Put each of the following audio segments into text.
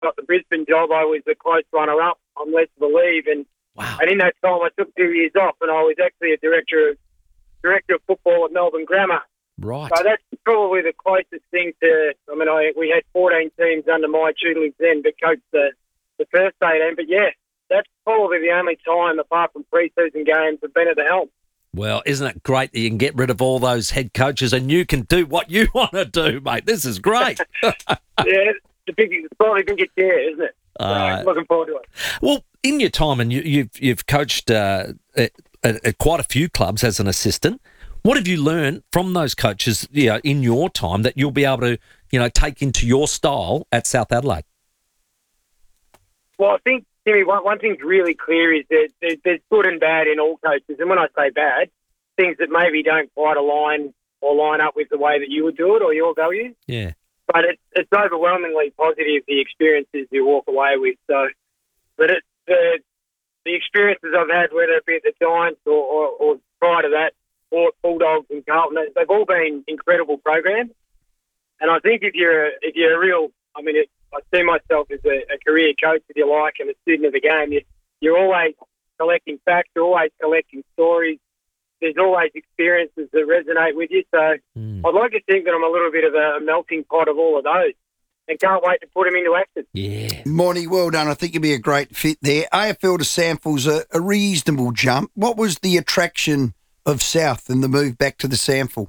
got the Brisbane job, I was the close runner-up on Let's Believe, and Wow. in that time I took 2 years off, and I was actually a director of football at Melbourne Grammar. Right. So that's probably the closest thing to. I mean, we had 14 teams under my tutelage then, but coached the first 18. But yeah, that's probably the only time, apart from pre-season games, I've been at the helm. Well, isn't it great that you can get rid of all those head coaches and you can do what you want to do, mate? This is great. Yeah, it's probably bigger chair, isn't it? So, looking forward to it. Well, in your time, and you've coached at quite a few clubs as an assistant, what have you learned from those coaches in your time that you'll be able to take into your style at South Adelaide? Well, I think, Timmy, one thing's really clear is that there's good and bad in all coaches. And when I say bad, things that maybe don't quite align or line up with the way that you would do it or your values. Yeah. But it's overwhelmingly positive, the experiences you walk away with. So, but the experiences I've had, whether it be at the Giants or prior to that, or Bulldogs and Carlton, they've all been incredible programs. And I think if you're a real, I mean, I see myself as a career coach, if you like, and a student of the game. You're always collecting facts, you're always collecting stories. There's always experiences that resonate with you. So I'd like to think that I'm a little bit of a melting pot of all of those and can't wait to put them into action. Yeah. Monty, well done. I think you'd be a great fit there. AFL to SANFL's a reasonable jump. What was the attraction of South and the move back to the SANFL?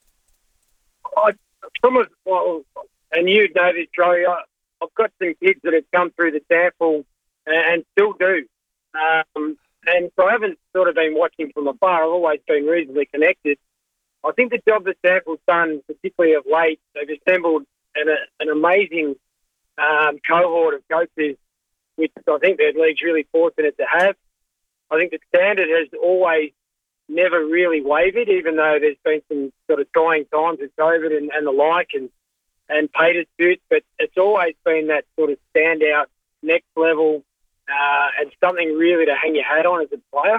And you know this, Joey, I've got some kids that have come through the SANFL and still do. And so I haven't sort of been watching from afar. I've always been reasonably connected. I think the job the SANFL's done, particularly of late, they've assembled an amazing cohort of coaches, which I think their league's really fortunate to have. I think the standard has always never really wavered, even though there's been some sort of trying times with COVID and the like and pay disputes, but it's always been that sort of standout next level and something really to hang your hat on as a player.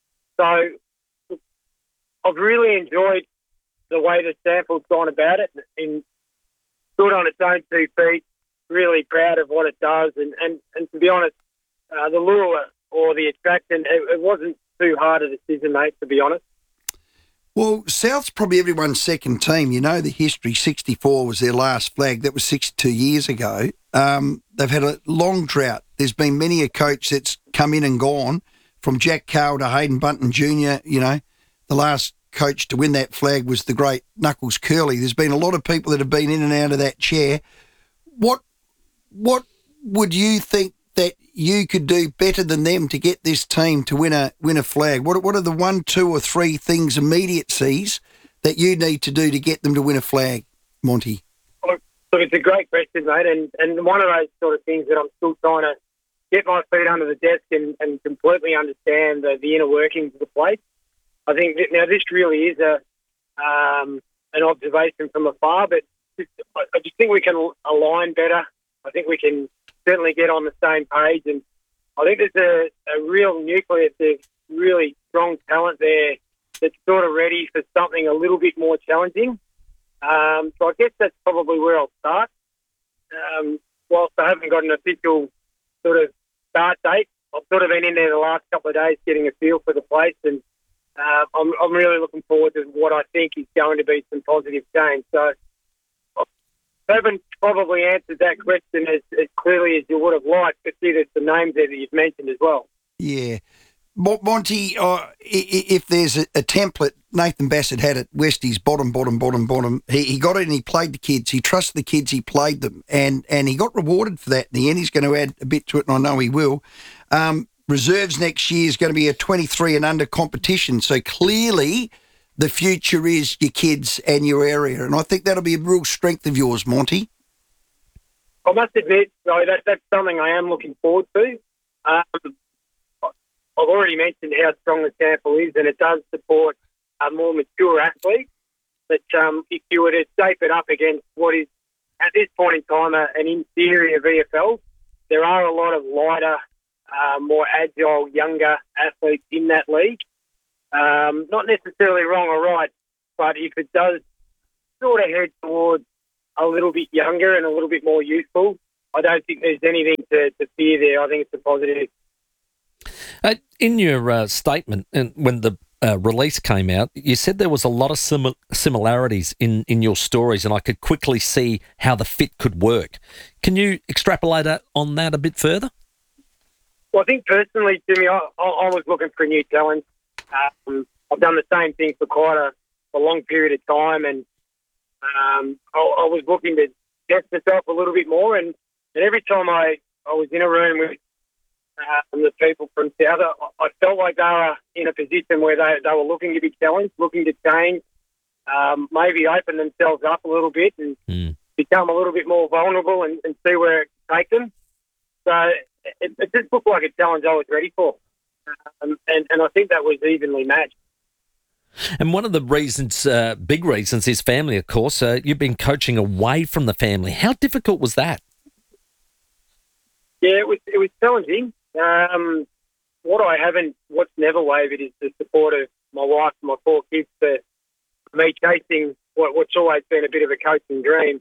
So I've really enjoyed the way the SANFL's gone about it and stood on its own 2 feet, really proud of what it does. And to be honest, the lure or the attraction, it wasn't too hard a decision, mate, to be honest. Well, South's probably everyone's second team. You know the history. 64 was their last flag. That was 62 years ago. They've had a long drought. There's been many a coach that's come in and gone, from Jack Carroll to Hayden Bunton Jr. The last coach to win that flag was the great Knuckles Curley. There's been a lot of people that have been in and out of that chair. What would you think that you could do better than them to get this team to win a flag? What are the 1, 2 or 3 things immediacies that you need to do to get them to win a flag, Monty? Look, it's a great question, mate, and one of those sort of things that I'm still trying to get my feet under the desk and completely understand the inner workings of the place. I think that now this really is an observation from afar, but I just think we can align better. I think we can certainly get on the same page, and I think there's a real nucleus of really strong talent there that's sort of ready for something a little bit more challenging. So I guess that's probably where I'll start. Whilst I haven't got an official sort of start date, I've sort of been in there the last couple of days getting a feel for the place, and I'm really looking forward to what I think is going to be some positive change. So I haven't probably answered that question as clearly as you would have liked, but see there's some names there that you've mentioned as well. Yeah. Monty, if there's a template, Nathan Bassett had it, Westies, bottom. He got it and he played the kids. He trusted the kids, he played them, and he got rewarded for that in the end. He's going to add a bit to it, and I know he will. Reserves next year is going to be a 23 and under competition, so clearly the future is your kids and your area, and I think that'll be a real strength of yours, Monty. I must admit, though, that's something I am looking forward to. I've already mentioned how strong the sample is, and it does support a more mature athlete. But if you were to shape it up against what is, at this point in time, an inferior VFL, there are a lot of lighter, more agile, younger athletes in that league. Not necessarily wrong or right, but if it does sort of head towards a little bit younger and a little bit more youthful, I don't think there's anything to fear there. I think it's a positive. In your statement, and when the release came out, you said there was a lot of similarities in your stories, and I could quickly see how the fit could work. Can you extrapolate on that a bit further? Well, I think personally, Jimmy, I was looking for a new challenge. I've done the same thing for quite a long period of time, and I was looking to test myself a little bit more. And every time I was in a room with the people from South, I felt like they were in a position where they were looking to be challenged, looking to change, maybe open themselves up a little bit and become a little bit more vulnerable and see where it can take them. So it just looked like a challenge I was ready for. And I think that was evenly matched. And one of the reasons, big reasons, is family, of course. You've been coaching away from the family. How difficult was that? Yeah, it was challenging. What's never wavered is the support of my wife and my 4 kids for me chasing what's always been a bit of a coaching dream.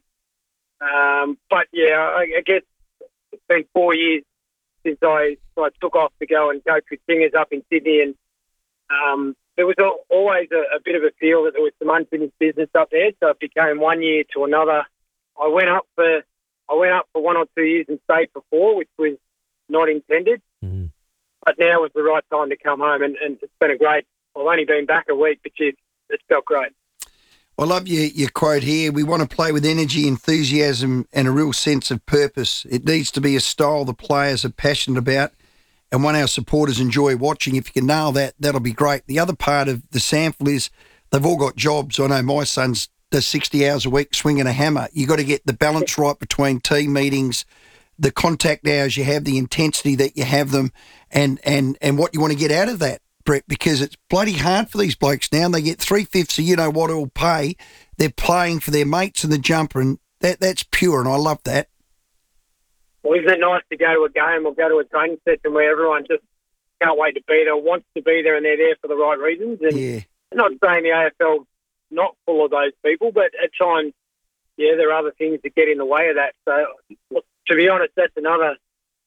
But yeah, I guess it's been 4 years since I took off to go and coach with Singers up in Sydney, and there was always a bit of a feel that there was some unfinished business up there. So it became 1 year to another. I went up for 1 or 2 years and stayed for 4, which was not intended. Mm. But now was the right time to come home, and it's been a great. I've only been back a week, but it's felt great. I love your quote here. We want to play with energy, enthusiasm, and a real sense of purpose. It needs to be a style the players are passionate about and one our supporters enjoy watching. If you can nail that, that'll be great. The other part of the sample is they've all got jobs. I know my son's does 60 hours a week swinging a hammer. You got to get the balance right between team meetings, the contact hours you have, the intensity that you have them, and what you want to get out of that, Brett, because it's bloody hard for these blokes now. And they get 3/5 of you-know-what will pay. They're playing for their mates in the jumper, and that's pure, and I love that. Well, isn't it nice to go to a game or go to a training session where everyone just can't wait to be there, wants to be there, and they're there for the right reasons? And yeah. I'm not saying the AFL's not full of those people, but at times, yeah, there are other things that get in the way of that. So, to be honest, that's another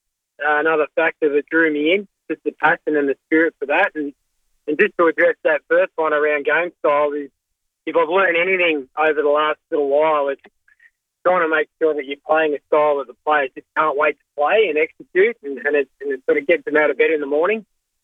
factor that drew me in, just the passion and the spirit for that. And just to address that first one around game style, is if I've learned anything over the last little while, it's trying to make sure that you're playing a style that the players just can't wait to play and execute, and it sort of gets them out of bed in the morning.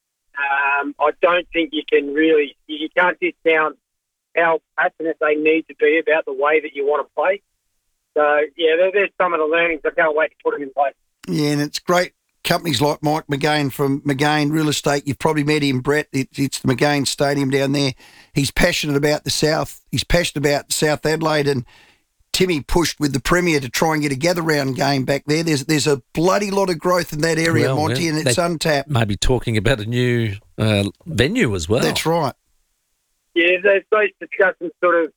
I don't think you can't discount how passionate they need to be about the way that you want to play. So, yeah, there's some of the learnings. I can't wait to put them in place. Yeah, and it's great. Companies like Mike McGain from McGain Real Estate, you've probably met him, Brett. It's the McGain Stadium down there. He's passionate about the South. He's passionate about South Adelaide, and Timmy pushed with the Premier to try and get a gather-round game back there. There's a bloody lot of growth in that area, Monty, and it's untapped. Maybe talking about a new venue as well. That's right. Yeah, those discussions sort of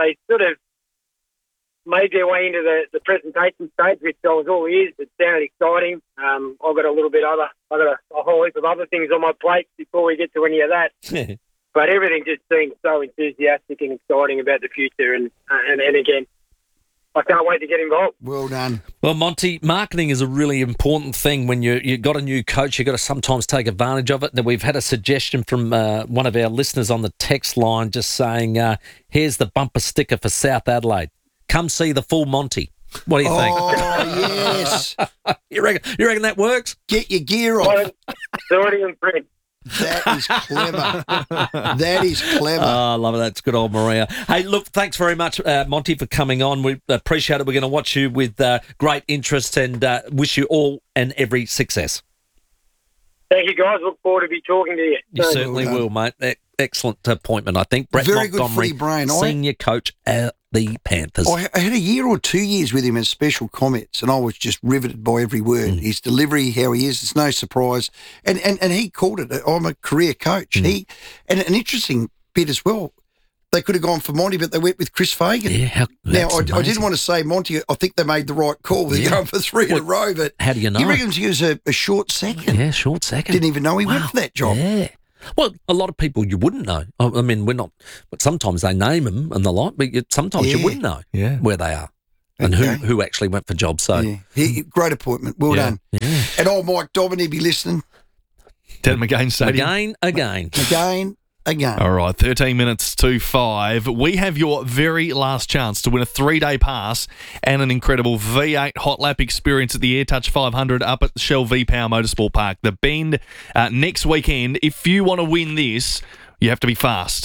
made their way into the presentation stage, which I was all ears. It sounded exciting. I've got a whole heap of other things on my plate before we get to any of that. But everything just seems so enthusiastic and exciting about the future. And again, I can't wait to get involved. Well done. Well, Monty, marketing is a really important thing. When you've got a new coach, you've got to sometimes take advantage of it. And we've had a suggestion from one of our listeners on the text line just saying, here's the bumper sticker for South Adelaide. Come see the full Monty. What do you think? Oh, yes. You reckon that works? Get your gear on. It's already in print. That is clever. That is clever. Oh, I love it. That's good old Maria. Hey, look, thanks very much, Monty, for coming on. We appreciate it. We're going to watch you with great interest and wish you all and every success. Thank you, guys. Look forward to be talking to you. You certainly will, mate. Excellent appointment, I think. Brett Very Montgomery, good footy brain. senior coach at the Panthers. I had a year or 2 years with him as special comments, and I was just riveted by every word. His delivery, how he is, it's no surprise. And he called it, I'm a career coach. And an interesting bit as well, they could have gone for Monty, but they went with Chris Fagan. Yeah, I didn't want to say Monty. I think they made the right call. They're going for 3 in a row, but how do you know? He reckons he was a short second. Yeah, short second. Didn't even know he went for that job. Yeah. Well, a lot of people you wouldn't know. I mean, we're not, but sometimes they name them and the like, but sometimes you wouldn't know where they are. and Okay. who actually went for jobs. So Great appointment. Well Yeah. done. And old Mike Dobbin, he'd be listening Denham again Stadium. again. again. All right, 13 minutes to 5. We have your very last chance to win a 3-day pass and an incredible V8 hot lap experience at the AirTouch 500 up at the Shell V-Power Motorsport Park, the Bend, next weekend. If you want to win this, you have to be fast.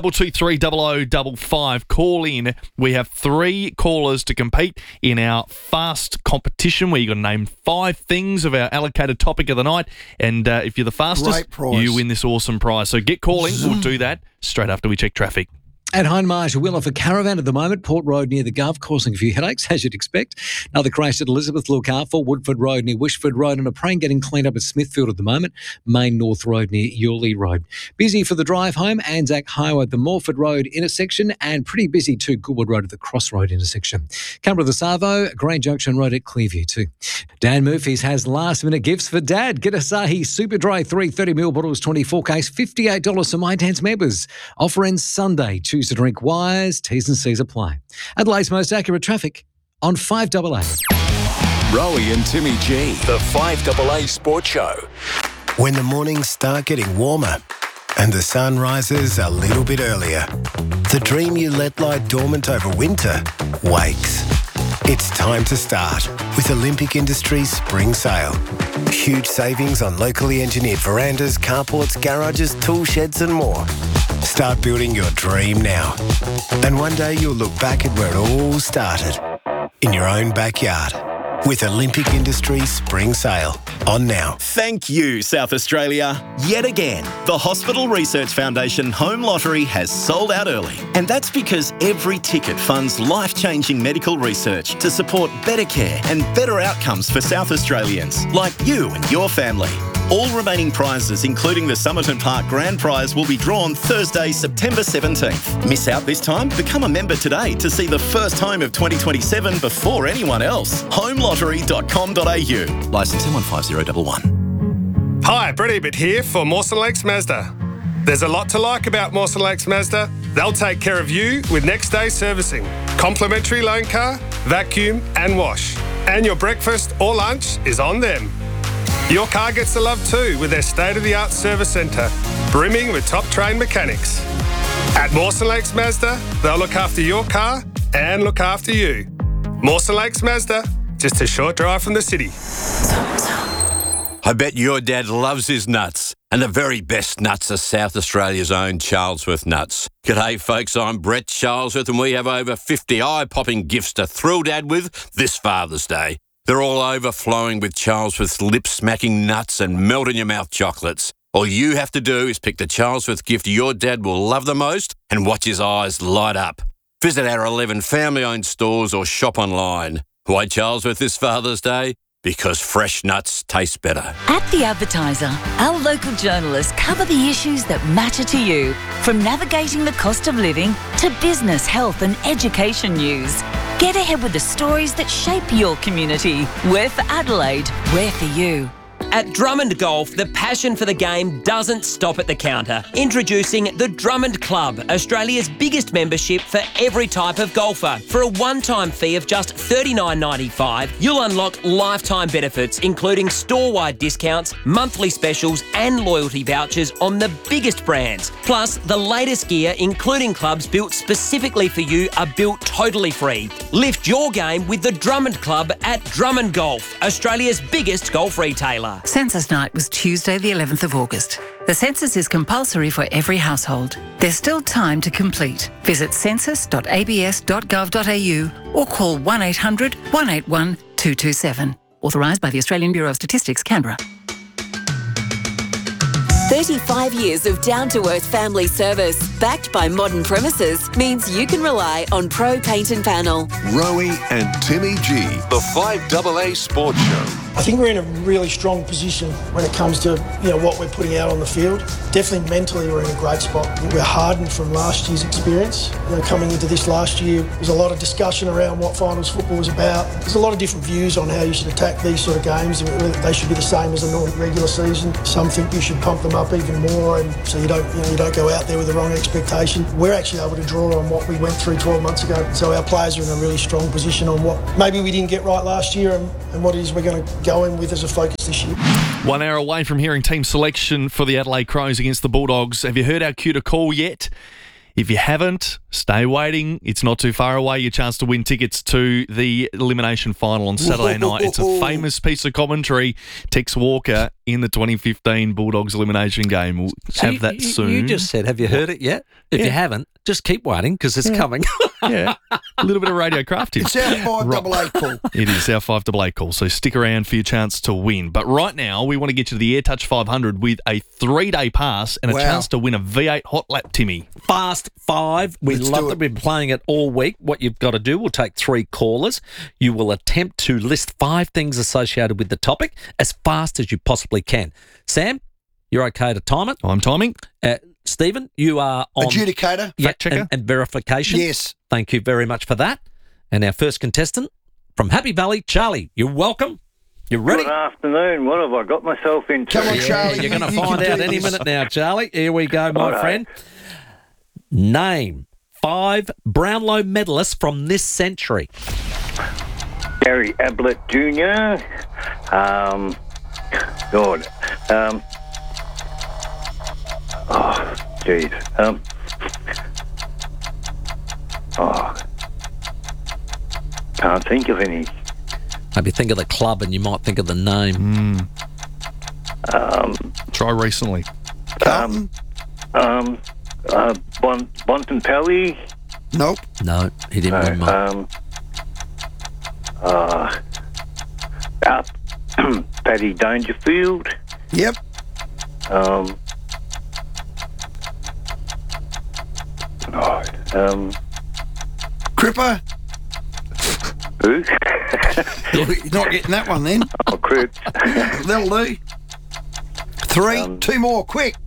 82230055. Call in. We have 3 callers to compete in our fast competition where you got to name 5 things of our allocated topic of the night. And if you're the fastest, Great prize. you win this awesome prize. So get calling. We'll do that straight after we check traffic. At Hindmarsh, we'll off a caravan at the moment, Port Road near the Gulf, causing a few headaches, as you'd expect. Another crash at Elizabeth Lucarfor, Woodford Road near Wishford Road, and a plane getting cleaned up at Smithfield at the moment, Main North Road near Yawley Road. Busy for the drive home, Anzac Highway at the Morford Road intersection, and pretty busy too, Goodwood Road at the Crossroad intersection. Canberra the Savo, Grange Junction Road at Clearview too. Dan Murphy's has last-minute gifts for Dad. Get Asahi Super Dry 330ml bottles, 24 case, $58 for My Dad's members. Offer ends Sunday. Choose to drink wise. T's and C's apply. Adelaide's most accurate traffic on 5AA. Rowie and Timmy G, the 5AA Sports Show. When the mornings start getting warmer and the sun rises a little bit earlier, the dream you let lie dormant over winter wakes. It's time to start with Olympic Industries Spring Sale. Huge savings on locally engineered verandas, carports, garages, tool sheds and more. Start building your dream now. And one day you'll look back at where it all started, in your own backyard. With Olympic Industries Spring Sale on now. Thank you, South Australia. Yet again, the Hospital Research Foundation Home Lottery has sold out early. And that's because every ticket funds life-changing medical research to support better care and better outcomes for South Australians, like you and your family. All remaining prizes, including the Somerton Park Grand Prize, will be drawn Thursday, September 17th. Miss out this time? Become a member today to see the first home of 2027 before anyone else. homelottery.com.au. Licence M15011. Hi, Brett Ebert here for Mawson Lakes Mazda. There's a lot to like about Mawson Lakes Mazda. They'll take care of you with next day servicing, complimentary loan car, vacuum and wash. And your breakfast or lunch is on them. Your car gets the love too with their state-of-the-art service centre, brimming with top-trained mechanics. At Mawson Lakes Mazda, they'll look after your car and look after you. Mawson Lakes Mazda, just a short drive from the city. I bet your dad loves his nuts. And the very best nuts are South Australia's own Charlesworth nuts. G'day folks, I'm Brett Charlesworth and we have over 50 eye-popping gifts to thrill Dad with this Father's Day. They're all overflowing with Charlesworth's lip-smacking nuts and melt-in-your-mouth chocolates. All you have to do is pick the Charlesworth gift your dad will love the most and watch his eyes light up. Visit our 11 family-owned stores or shop online. Why Charlesworth this Father's Day? Because fresh nuts taste better. At The Advertiser, our local journalists cover the issues that matter to you, from navigating the cost of living to business, health and education news. Get ahead with the stories that shape your community. We're for Adelaide, we're for you. At Drummond Golf, the passion for the game doesn't stop at the counter. Introducing the Drummond Club, Australia's biggest membership for every type of golfer. For a one-time fee of just $39.95, you'll unlock lifetime benefits, including store-wide discounts, monthly specials and loyalty vouchers on the biggest brands. Plus, the latest gear, including clubs built specifically for you, are built totally free. Lift your game with the Drummond Club at Drummond Golf, Australia's biggest golf retailer. Census night was Tuesday the 11th of August. The census is compulsory for every household. There's still time to complete. Visit census.abs.gov.au or call 1800 181 227. Authorised by the Australian Bureau of Statistics, Canberra. 35 years of down-to-earth family service, backed by modern premises, means you can rely on Pro Paint and Panel. Rowie and Timmy G, the 5AA Sports Show. I think we're in a really strong position when it comes to what we're putting out on the field. Definitely mentally we're in a great spot. We're hardened from last year's experience. Coming into this last year, there's a lot of discussion around what finals football was about. There's a lot of different views on how you should attack these sort of games. They should be the same as a normal regular season. Some think you should pump them up even more, and so you don't go out there with the wrong expectation. We're actually able to draw on what we went through 12 months ago. So our players are in a really strong position on what maybe we didn't get right last year and what it is we're going to go in with as a focus this year. 1 hour away from hearing team selection for the Adelaide Crows against the Bulldogs. Have you heard our cue to call yet? If you haven't, stay waiting. It's not too far away. Your chance to win tickets to the elimination final on Saturday night. It's a famous piece of commentary. Tex Walker in the 2015 Bulldogs elimination game. We'll have that soon. You just said, have you heard it yet? If you haven't, just keep waiting because it's coming. Yeah, a little bit of radio crafting. It's our 588 call. It is our 588 call, so stick around for your chance to win. But right now, we want to get you to the AirTouch 500 with a 3-day pass and a chance to win a V8 hot lap, Timmy. Fast 5. We love that. We've been playing it all week. What you've got to do, we'll take 3 callers. You will attempt to list 5 things associated with the topic as fast as you possibly can. Sam, you're okay to time it? I'm timing. Stephen, you are on... Adjudicator. Fact checker. And verification. Yes. Thank you very much for that. And our first contestant from Happy Valley, Charlie. You're welcome. You ready? Good afternoon. What have I got myself into? Come on, Charlie. You're going to find out any minute now, Charlie. Here we go, my friend. Name 5 Brownlow medalists from this century. Gary Ablett Jr. Can't think of any. Maybe think of the club and you might think of the name. Try recently. Bontempelli. Nope. No, he didn't win much. Paddy Dangerfield. Yep. Cripper. Who? You're not getting that one then. Oh, Cripps. That'll do. 3, 2 more, quick.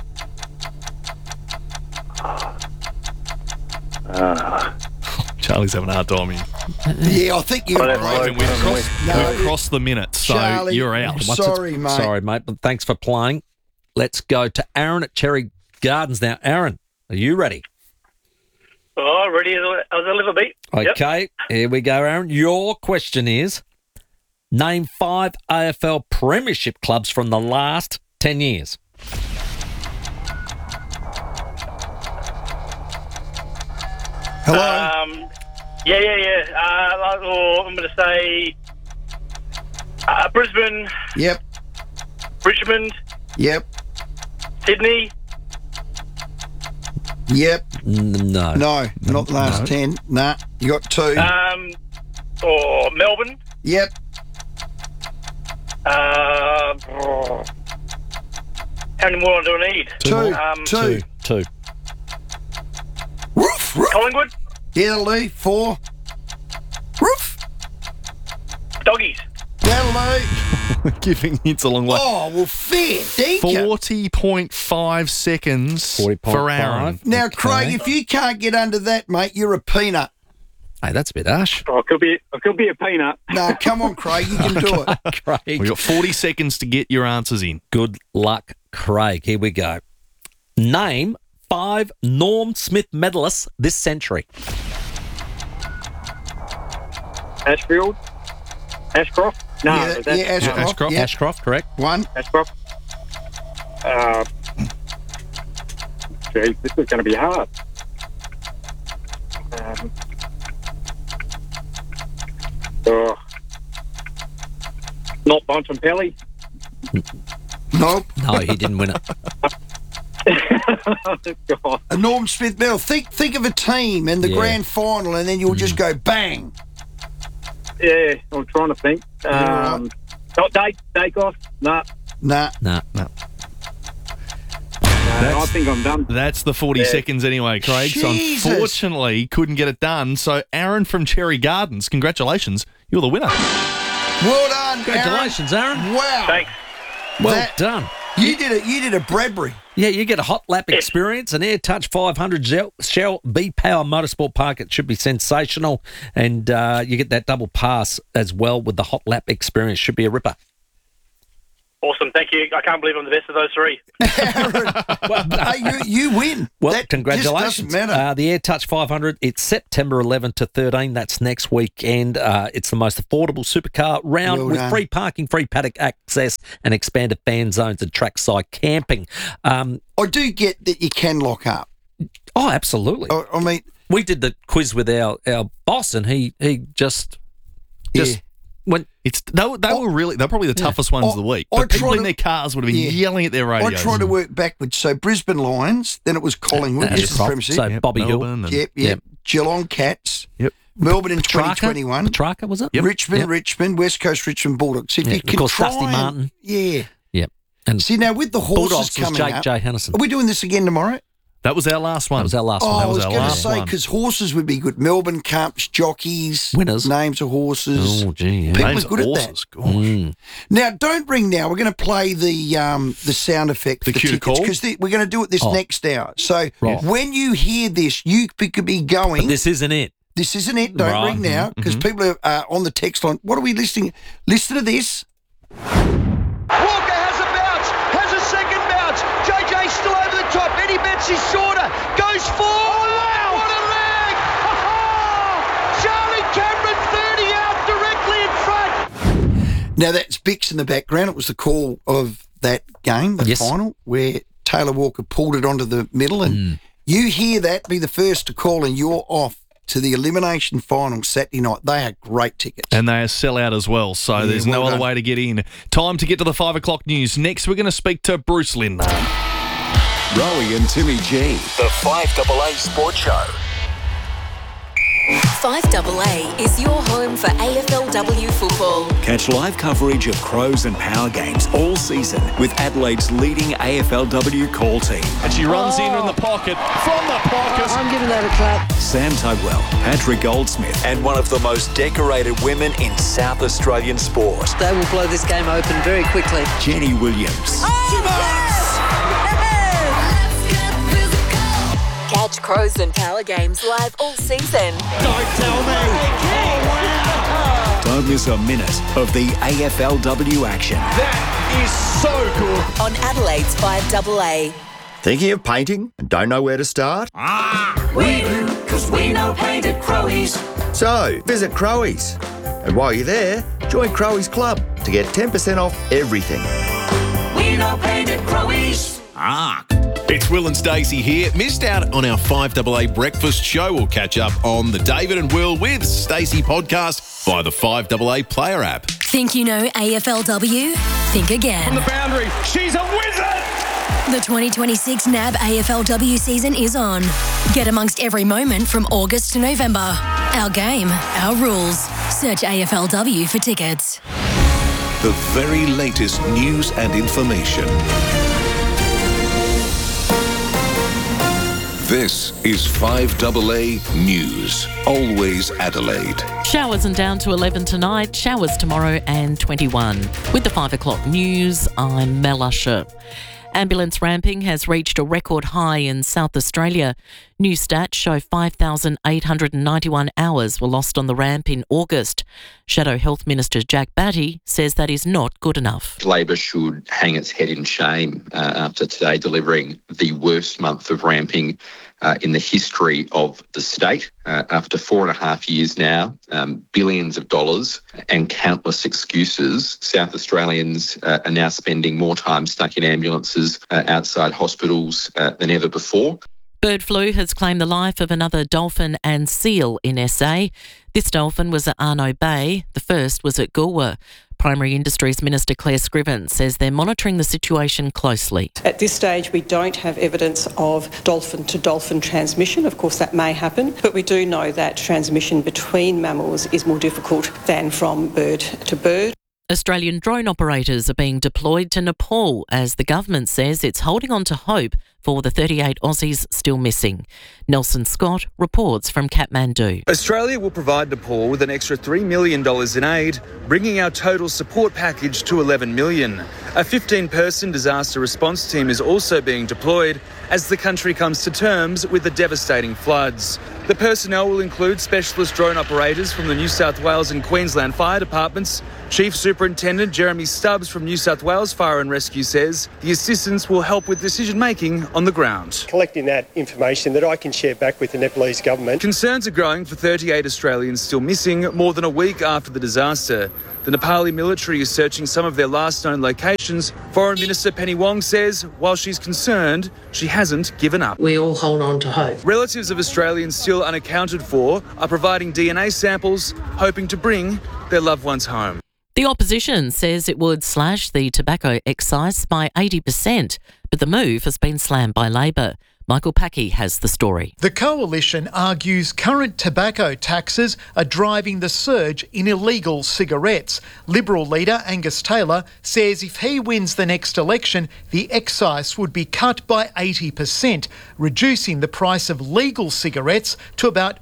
Charlie's having a hard time here. Yeah, I think you're right. We've crossed the minute, so Charlie, you're out. I'm sorry, mate. Sorry, mate, but thanks for playing. Let's go to Aaron at Cherry Gardens now. Aaron, are you ready? Oh, ready as a little bit. Okay, Here we go, Aaron. Your question is, name 5 AFL premiership clubs from the last 10 years. Hello? I'm going to say Brisbane. Yep. Richmond. Yep. Sydney. Yep. No. No, not the last 10. Nah, you got 2. Or Melbourne. Yep. How many more do I need? 2. 2. Roof, roof. Collingwood. Yeah, Lee. 4. Roof. Doggies. That'll do. Giving hints a long way. Oh, well, fair dinkum. 40.5 seconds 40.5. for Aaron. Now, Craig, if you can't get under that, mate, you're a peanut. Hey, that's a bit harsh. Oh, it could be a peanut. No, come on, Craig, you can do it. Craig. We've got 40 seconds to get your answers in. Good luck, Craig. Here we go. Name 5 Norm Smith medalists this century. Ashfield. Ashcroft. No, Ashcroft. Yeah. Ashcroft, correct. 1. Ashcroft. Geez, this is going to be hard. Not Bontempelli. Nope. No, he didn't win it. God. A Norm Smith medal. Think of a team in the grand final, and then you'll just go bang. Yeah, I'm trying to think. Not Dakeoff. Nah. I think I'm done. That's the 40 seconds anyway, Craig. Jesus. So unfortunately, couldn't get it done. So Aaron from Cherry Gardens, congratulations. You're the winner. Well done, Congratulations, Aaron. Wow. Thanks. Well done. You did a Bradbury. Yeah, you get a hot lap experience, an AirTouch 500 Shell V-Power Motorsport Park. It should be sensational. And you get that double pass as well with the hot lap experience. Should be a ripper. Awesome, thank you. I can't believe I'm the best of those three. Hey, you win. Well, that congratulations. Just doesn't matter. The AirTouch 500, it's September 11 to 13. That's next weekend. It's the most affordable supercar round with free parking, free paddock access, and expanded fan zones and trackside camping. I do get that you can lock up. Oh, absolutely. I mean, we did the quiz with our boss, and he just when they were probably the toughest ones of the week. But people in their cars would have been yelling at their radios. I tried to work backwards. So Brisbane Lions, then it was Collingwood. So Bobby Hill. Yep. Geelong Cats. Yep. Melbourne in 2021. Petrarca, was it? Yep. Richmond, West Coast Richmond Bulldogs. If you can of course, try Dusty Martin. Yeah. And see, now with the horses Bulldogs coming was Jake up, J. Hennison. Are we doing this again tomorrow? That was our last one. I was going to say, because horses would be good. Melbourne Cups, jockeys, winners, names of horses. Oh, gee, yeah. People Names are good of at horses, that. gosh. Now, don't ring now. We're going to play the sound effect for The cue to tickets call? because we're going to do it this next hour. So when you hear this, you could be going. But this isn't it. This isn't it. Don't ring now because people are on the text line. What are we listening? Listen to this. Walker has a bounce, has a second bounce. JJ still over the top. Eddie Betts is shorter. Goes forward. What a leg! Charlie Cameron 30 out directly in front. Now that's Bix in the background. It was the call of that game, the final, where Taylor Walker pulled it onto the middle. And you hear that, be the first to call, and you're off to the elimination final Saturday night. They are great tickets. And they are sell-out as well, so there's no other way to get in. Time to get to the 5 o'clock news. Next, we're going to speak to Bruce Lindner. Rowie and Timmy G, the 5AA Sport Show. 5AA is your home for AFLW football. Catch live coverage of Crows and Power games all season with Adelaide's leading AFLW call team. And she runs in the pocket, from the pocket. I'm giving that a clap. Sam Tugwell, Patrick Goldsmith, and one of the most decorated women in South Australian sport, They will blow this game open very quickly. Jenny Williams. Catch Crows and Power games live all season. Don't tell me. Don't miss a minute of the AFLW action. That is so good. On Adelaide's 5AA. Thinking of painting and don't know where to start? We do, because we know paint at Crowies. So, visit Crowies. And while you're there, join Crowies Club to get 10% off everything. We know paint at Crowies. It's Will and Stacey here. Missed out on our 5AA breakfast show? We'll catch up on the David and Will with Stacey podcast via the 5AA player app. Think you know AFLW? Think again. From the boundary, she's a wizard! The 2026 NAB AFLW season is on. Get amongst every moment from August to November. Our game, our rules. Search AFLW for tickets. The very latest news and information. This is 5AA News. Always Adelaide. Showers and down to 11 tonight, showers tomorrow and 21. With the 5 o'clock news, I'm Mel Usher. Ambulance ramping has reached a record high in South Australia. New stats show 5,891 hours were lost on the ramp in August. Shadow Health Minister Jack Batty says that is not good enough. Labor should hang its head in shame after today delivering the worst month of ramping in the history of the state. After 4.5 years now, billions of dollars and countless excuses, South Australians are now spending more time stuck in ambulances outside hospitals than ever before. Bird flu has claimed the life of another dolphin and seal in SA. This dolphin was at Arno Bay. The first was at Goolwa. Primary Industries Minister Claire Scriven says they're monitoring the situation closely. At this stage, we don't have evidence of dolphin-to-dolphin transmission. Of course, that may happen, but we do know that transmission between mammals is more difficult than from bird to bird. Australian drone operators are being deployed to Nepal as the government says it's holding on to hope for the 38 Aussies still missing. Nelson Scott reports from Kathmandu. Australia will provide Nepal with an extra $3 million in aid, bringing our total support package to $11 million. A 15-person disaster response team is also being deployed as the country comes to terms with the devastating floods. The personnel will include specialist drone operators from the New South Wales and Queensland Fire Departments. Chief Superintendent Jeremy Stubbs from New South Wales Fire and Rescue says the assistance will help with decision-making on the ground. Collecting that information that I can share back with the Nepalese government. Concerns are growing for 38 Australians still missing more than a week after the disaster. The Nepali military is searching some of their last known locations. Foreign Minister Penny Wong says while she's concerned, she hasn't given up. We all hold on to hope. Relatives of Australians still unaccounted for are providing DNA samples, hoping to bring their loved ones home. The opposition says it would slash the tobacco excise by 80%, but the move has been slammed by Labor. Michael Packey has the story. The coalition argues current tobacco taxes are driving the surge in illegal cigarettes. Liberal leader Angus Taylor says if he wins the next election, the excise would be cut by 80%, reducing the price of legal cigarettes to about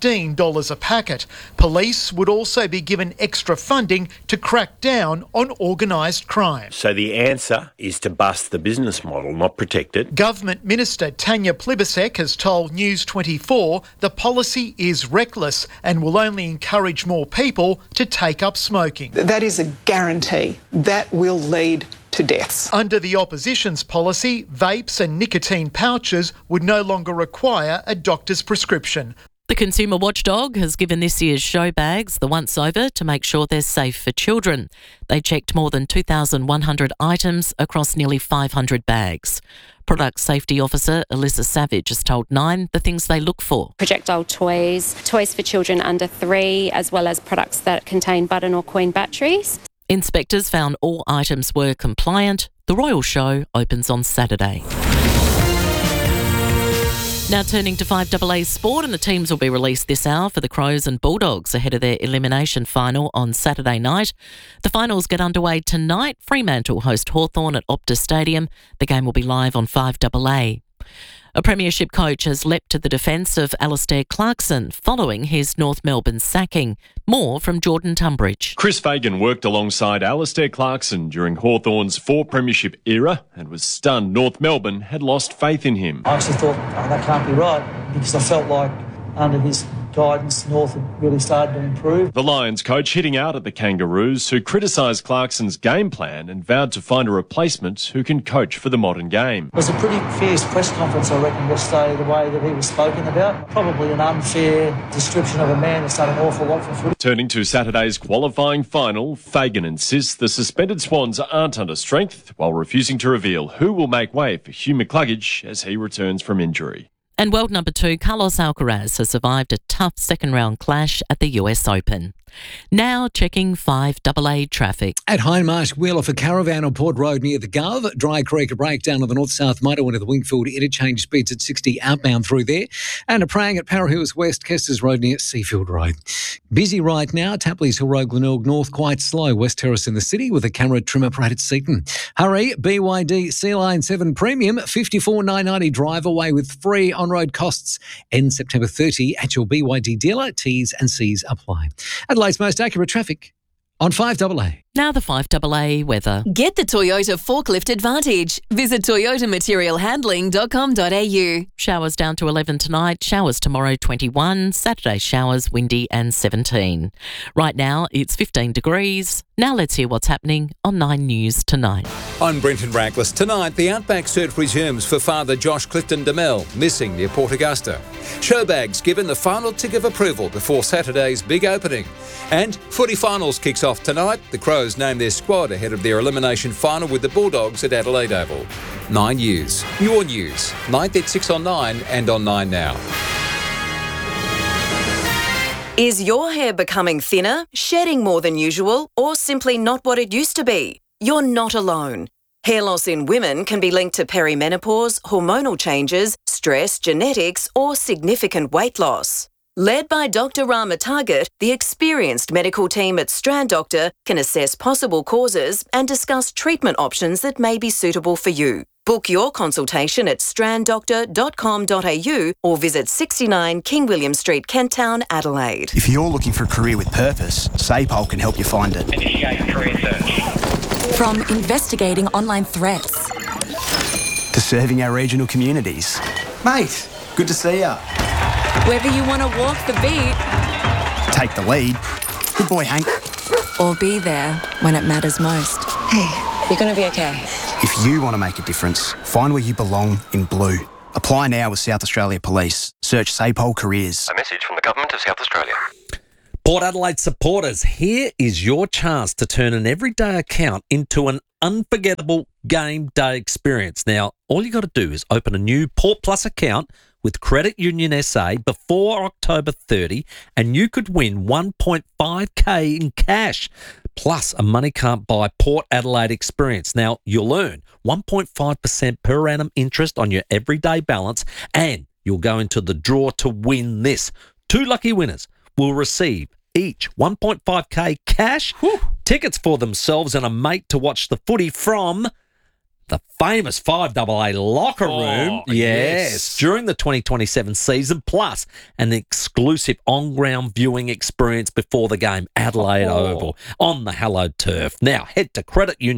$15 a packet. Police would also be given extra funding to crack down on organised crime. So the answer is to bust the business model, not protect it. Government Minister Tanya Plibersek has told News 24 the policy is reckless and will only encourage more people to take up smoking. That is a guarantee. That will lead to deaths. Under the opposition's policy, vapes and nicotine pouches would no longer require a doctor's prescription. The Consumer Watchdog has given this year's show bags the once-over to make sure they're safe for children. They checked more than 2,100 items across nearly 500 bags. Product Safety Officer Alyssa Savage has told Nine the things they look for. Projectile toys, toys for children under 3, as well as products that contain button or coin batteries. Inspectors found all items were compliant. The Royal Show opens on Saturday. Now turning to 5AA Sport, and the teams will be released this hour for the Crows and Bulldogs ahead of their elimination final on Saturday night. The finals get underway tonight. Fremantle host Hawthorn at Optus Stadium. The game will be live on 5AA. A premiership coach has leapt to the defence of Alistair Clarkson following his North Melbourne sacking. More from Jordan Tunbridge. Chris Fagan worked alongside Alistair Clarkson during Hawthorn's 4 premiership era and was stunned North Melbourne had lost faith in him. I actually thought, that can't be right, because I felt like under his guidance, North had really started to improve. The Lions coach hitting out at the Kangaroos, who criticised Clarkson's game plan and vowed to find a replacement who can coach for the modern game. It was a pretty fierce press conference, I reckon, yesterday, the way that he was spoken about. Probably an unfair description of a man that's done an awful lot for footy. Turning to Saturday's qualifying final, Fagan insists the suspended Swans aren't under strength, while refusing to reveal who will make way for Hugh McCluggage as he returns from injury. And world number 2, Carlos Alcaraz, has survived a tough second-round clash at the US Open. Now checking 5AA traffic. At Hindmarsh, wheel off a caravan on Port Road near the Gov. Dry Creek, a breakdown on the north-south motorway into the Wingfield interchange, speeds at 60 outbound through there. And a praying at Para Hills West, Kester's Road near Seafield Road. Busy right now, Tapley's Hill Road, Glenelg North, quite slow. West Terrace in the city with a camera trimmer parade at Seaton. Hurry, BYD Sea Line 7 Premium, $54,990 drive away with free on-road costs. End September 30 at your BYD dealer. T's and C's apply. Adelaide's most accurate traffic on 5AA. Now the 5AA weather. Get the Toyota Forklift Advantage. Visit toyotamaterialhandling.com.au. Showers down to 11 tonight, showers tomorrow 21, Saturday showers windy and 17. Right now it's 15 degrees. Now let's hear what's happening on 9 News tonight. I'm Brenton Rackless. Tonight the Outback search resumes for Father Josh Clifton DeMel, missing near Port Augusta. Showbags given the final tick of approval before Saturday's big opening. And footy finals kicks off tonight. The Crows name their squad ahead of their elimination final with the Bulldogs at Adelaide Oval. 9 News. Your news. 9th at 6 on 9 and on 9 now. Is your hair becoming thinner, shedding more than usual, or simply not what it used to be? You're not alone. Hair loss in women can be linked to perimenopause, hormonal changes, stress, genetics, or significant weight loss. Led by Dr. Rama Target, the experienced medical team at Strand Doctor can assess possible causes and discuss treatment options that may be suitable for you. Book your consultation at stranddoctor.com.au or visit 69 King William Street, Kent Town, Adelaide. If you're looking for a career with purpose, SAPOL can help you find it. Initiate career search. From investigating online threats to serving our regional communities. Mate, good to see ya. Whether you want to walk the beat, take the lead. Good boy, Hank. Or be there when it matters most. Hey, you're going to be okay. If you want to make a difference, find where you belong in blue. Apply now with South Australia Police. Search SAPOL Careers. A message from the Government of South Australia. Port Adelaide supporters, here is your chance to turn an everyday account into an unforgettable game day experience. Now, all you got to do is open a new Port Plus account with Credit Union SA before October 30 and you could win 1.5k in cash plus a money can't buy Port Adelaide experience. Now, you'll earn 1.5% per annum interest on your everyday balance and you'll go into the draw to win this. 2 lucky winners will receive each 1.5k cash, tickets for themselves and a mate to watch the footy from the famous 5AA locker room. Yes. During the 2027 season, plus an exclusive on-ground viewing experience before the game, Adelaide Oval, on the hallowed turf. Now, head to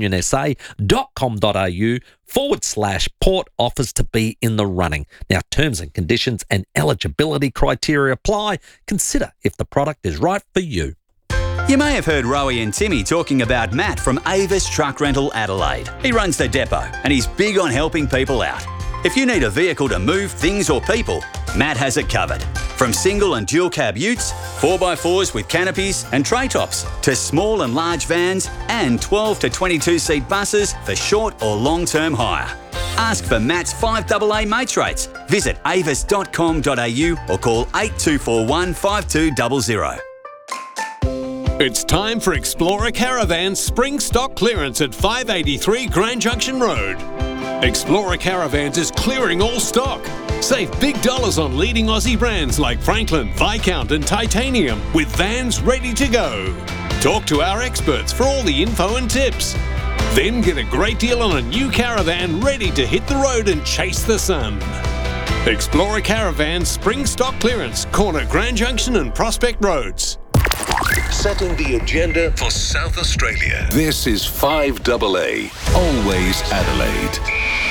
creditunionsa.com.au/Port offers to be in the running. Now, terms and conditions and eligibility criteria apply. Consider if the product is right for you. You may have heard Rowie and Timmy talking about Matt from Avis Truck Rental Adelaide. He runs the depot and he's big on helping people out. If you need a vehicle to move things or people, Matt has it covered. From single and dual cab utes, 4x4s with canopies and tray tops, to small and large vans and 12 to 22 seat buses for short or long-term hire. Ask for Matt's 5AA mates rates. Visit avis.com.au or call 8241 5200. It's time for Explorer Caravan's spring stock clearance at 583 Grand Junction Road. Explorer Caravans is clearing all stock. Save big dollars on leading Aussie brands like Franklin, Viscount and Titanium with vans ready to go. Talk to our experts for all the info and tips. Then get a great deal on a new caravan ready to hit the road and chase the sun. Explorer Caravan spring stock clearance, corner Grand Junction and Prospect Roads. Setting the agenda for South Australia. This is 5AA, always Adelaide.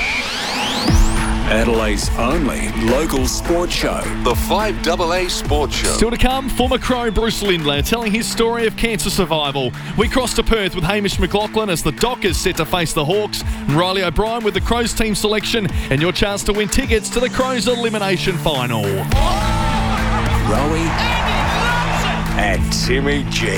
Adelaide's only local sports show, the 5AA Sports Show. Still to come, former Crow Bruce Lindler telling his story of cancer survival. We cross to Perth with Hamish McLaughlin as the Dockers set to face the Hawks. Riley O'Brien with the Crows team selection and your chance to win tickets to the Crows elimination final. Rowie and Timmy G.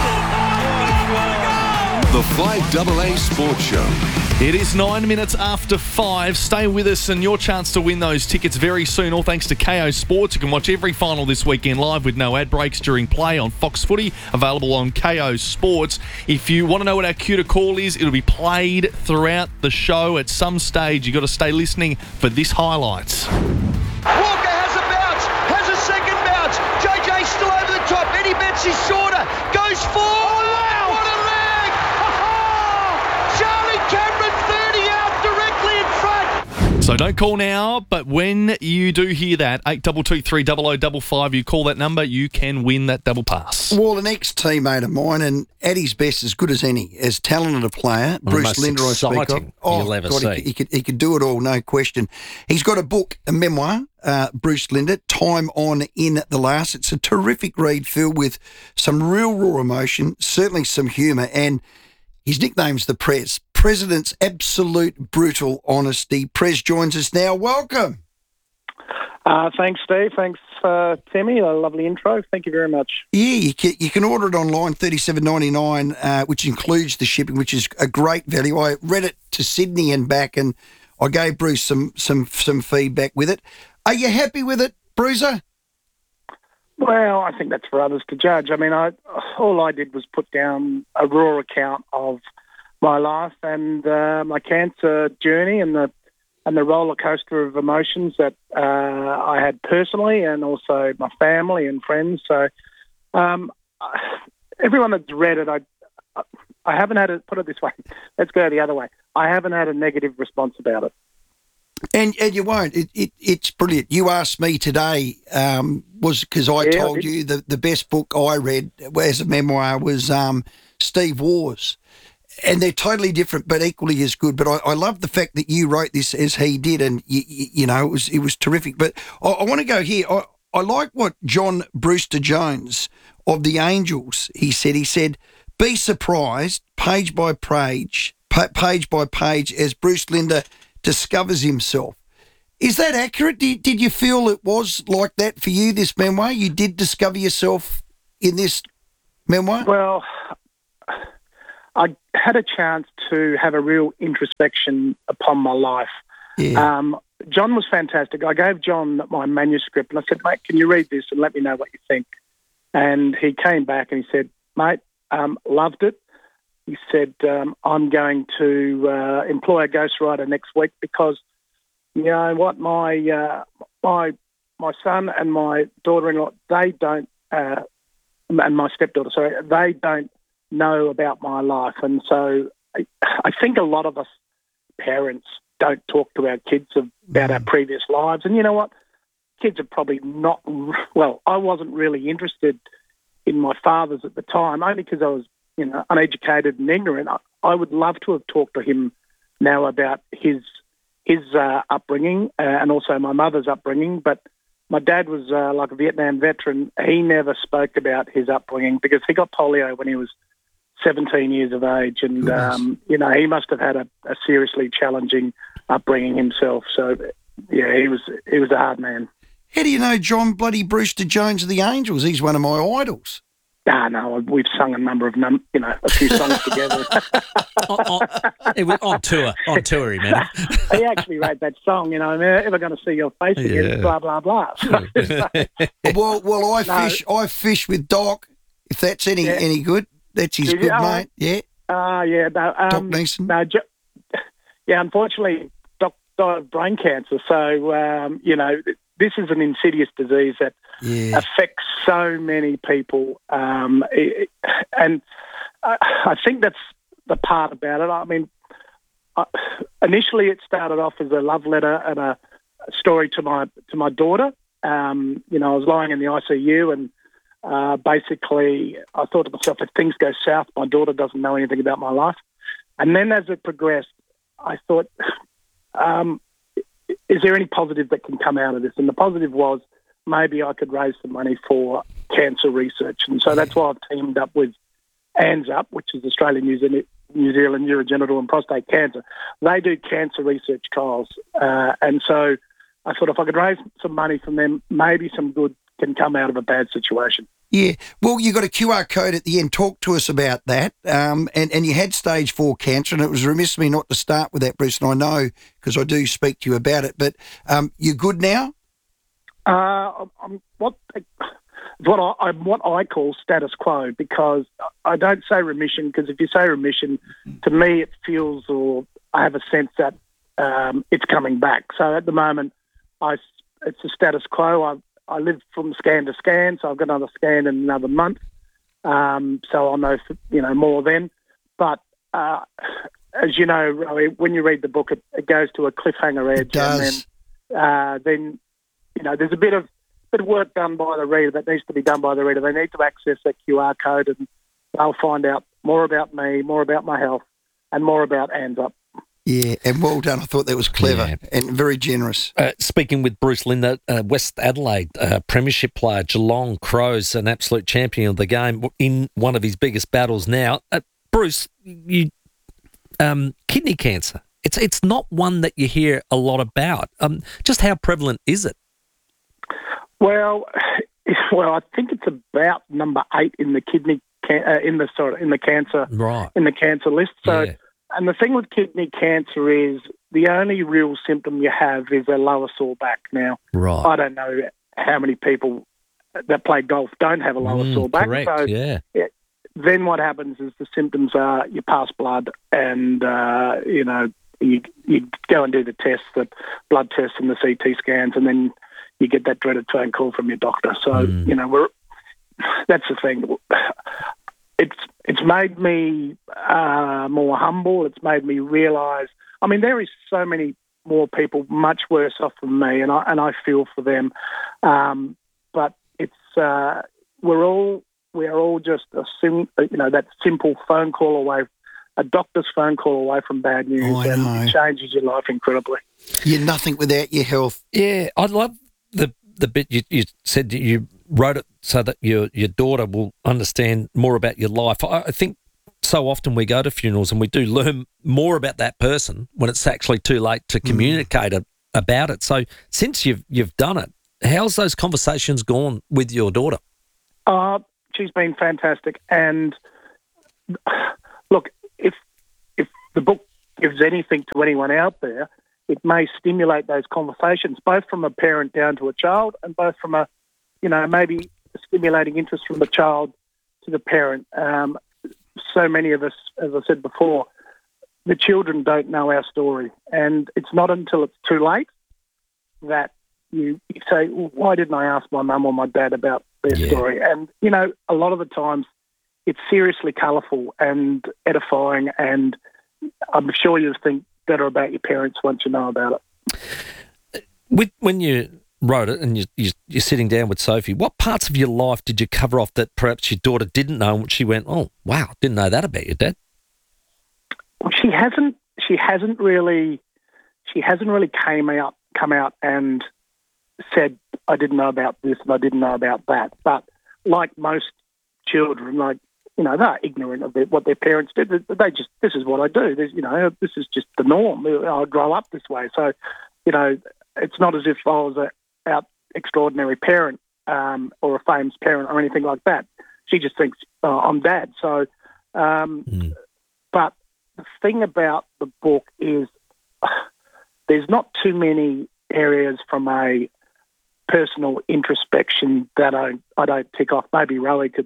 The 5AA Sports Show. It is 9 minutes after 5. Stay with us and your chance to win those tickets very soon, all thanks to KO Sports. You can watch every final this weekend live with no ad breaks during play on Fox Footy, available on KO Sports. If you want to know what our cue to call is, it'll be played throughout the show. At some stage, you've got to stay listening for this highlights. Walker has a bounce, has a second bounce. JJ still over the top. Eddie Betts is shorter, goes forward. Oh, wow. What a leg! Charlie Cameron 30 out directly in front. So don't call now, but when you do hear that, 8223 0055, you call that number, you can win that double pass. Well, an ex-teammate of mine, and at his best, as good as any, as talented a player, Bruce Lindler, I speak of. You'll ever see. He could do it all, no question. He's got a book, a memoir, Bruce Lindler, Time On in the Last. It's a terrific read filled with some real raw emotion, certainly some humour, and his nickname's the Prez. President's absolute brutal honesty. Prez joins us now. Welcome. Thanks, Steve. Thanks, Timmy. A lovely intro. Thank you very much. Yeah, you can order it online, $37.99, which includes the shipping, which is a great value. I read it to Sydney and back, and I gave Bruce some feedback with it. Are you happy with it, Bruiser? Well, I think that's for others to judge. I mean, all I did was put down a raw account of my life and my cancer journey and the and the roller coaster of emotions that I had personally, and also my family and friends. So everyone that's read it, I haven't had it. Put it this way. Let's go the other way. I haven't had a negative response about it. And you won't. It's brilliant. You asked me today, was because I told you the best book I read as a memoir was Steve Wars. And they're totally different, but equally as good. But I love the fact that you wrote this as he did, and you know it was terrific. But I want to go here. I like what John Brewster Jones of the Angels he said, be surprised page by page as Bruce Linder discovers himself. Is that accurate? Did you feel it was like that for you, this memoir? You did discover yourself in this memoir? Well, I had a chance to have a real introspection upon my life. Yeah. John was fantastic. I gave John my manuscript and I said, mate, can you read this and let me know what you think? And he came back and he said, mate, loved it. He said, I'm going to employ a ghostwriter next week because, you know what, my son and my daughter-in-law, they don't, and my stepdaughter, sorry, they don't know about my life. And so I think a lot of us parents don't talk to our kids about our previous lives. And you know what? Kids are probably not, well, I wasn't really interested in my father's at the time, only because I was, you know, uneducated and ignorant. I would love to have talked to him now about his upbringing and also my mother's upbringing. But my dad was like a Vietnam veteran. He never spoke about his upbringing because he got polio when he was 17 years of age. And, you know, he must have had a seriously challenging upbringing himself. So, yeah, he was a hard man. How do you know John bloody Brewster Jones of the Angels? He's one of my idols. No, we've sung a number of, a few songs together. on tour, he meant. He actually wrote that song, I'm ever going to see your face again, blah, blah, blah. Well, I fish with Doc, if that's any good. That's his good mate, yeah. Yeah, no, Doc Neeson. No, unfortunately, Doc died of brain cancer, so, this is an insidious disease that affects so many people. And I think that's the part about it. I mean, initially it started off as a love letter and a story to my daughter. I was lying in the ICU and basically I thought to myself, if things go south, my daughter doesn't know anything about my life. And then as it progressed, I thought, is there any positive that can come out of this? And the positive was maybe I could raise some money for cancer research. And so that's why I've teamed up with ANZUP, which is Australian New Zealand Urogenital and Prostate Cancer. They do cancer research trials. And so I thought if I could raise some money from them, maybe some good can come out of a bad situation. Yeah. Well, you got a QR code at the end. Talk to us about that. And you had stage 4 cancer, and it was remiss of me not to start with that, Bruce, and I know because I do speak to you about it. But you're good now? I'm what I call status quo, because I don't say remission, because if you say remission, to me it feels, or I have a sense that it's coming back. So at the moment, it's a status quo. I live from scan to scan, so I've got another scan in another month. So I'll know, more then. But as you know, when you read the book, it goes to a cliffhanger edge. It does. And then there's a bit of work done by the reader that needs to be done by the reader. They need to access that QR code, and they'll find out more about me, more about my health, and more about ANZUP. Yeah, and well done. I thought that was clever and very generous. Speaking with Bruce Linder, West Adelaide premiership player, Geelong Crows, an absolute champion of the game in one of his biggest battles now. Bruce, kidney cancer. It's not one that you hear a lot about. Just how prevalent is it? Well, I think it's about number 8 in the kidney in the cancer list. So. Yeah. And the thing with kidney cancer is the only real symptom you have is a lower sore back. Now, I don't know how many people that play golf don't have a lower sore back. Correct, so yeah. Then what happens is the symptoms are you pass blood and, you go and do the tests, the blood tests and the CT scans, and then you get that dreaded phone call from your doctor. So that's the thing. It's made me more humble. It's made me realise. I mean, there is so many more people much worse off than me, and I feel for them. But it's we are all just that simple phone call away, a doctor's phone call away from bad news, and it changes your life incredibly. You're nothing without your health. Yeah, I love the bit you said that you wrote it so that your daughter will understand more about your life. I think so often we go to funerals and we do learn more about that person when it's actually too late to communicate about it. So since you've done it, how's those conversations gone with your daughter? She's been fantastic. And look, if the book gives anything to anyone out there, it may stimulate those conversations, both from a parent down to a child, and both from a, maybe stimulating interest from the child to the parent. So many of us, as I said before, the children don't know our story, and it's not until it's too late that you say, well, why didn't I ask my mum or my dad about their story? And, a lot of the times it's seriously colourful and edifying, and I'm sure you'll think better about your parents once you know about it. When you wrote it and you're sitting down with Sophie, what parts of your life did you cover off that perhaps your daughter didn't know, and she went, oh, wow, didn't know that about your dad? Well, she hasn't really come out and said, I didn't know about this and I didn't know about that. But like most children, they're ignorant of what their parents did. They just, this is what I do. This is just the norm. I grow up this way. So, it's not as if I was an extraordinary parent or a famous parent or anything like that. She just thinks I'm dad. So, but the thing about the book is there's not too many areas from a personal introspection that I don't tick off. Maybe Rowie could